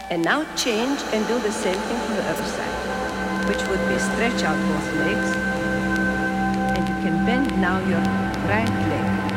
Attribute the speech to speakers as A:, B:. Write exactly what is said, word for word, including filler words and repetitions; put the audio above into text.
A: And now change and do the same thing to the other side, which would be stretch out both legs. And you can bend now your right leg.